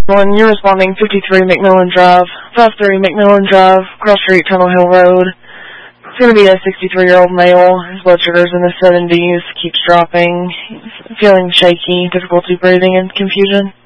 One, you're responding 53 McMillan Drive, 53 McMillan Drive, Cross Street, Tunnel Hill Road. It's going to be a 63-year-old male. His blood sugar's in the 70s, keeps dropping. He's feeling shaky, difficulty breathing, and confusion.